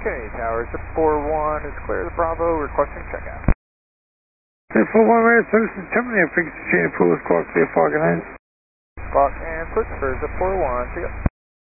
Okay, tower zip 41 is clear to Bravo, requesting checkout. Zip 41 radio services terminated, frequency change, pool is clock, clear, fog and ice. Clock and switch for zip 41, see ya.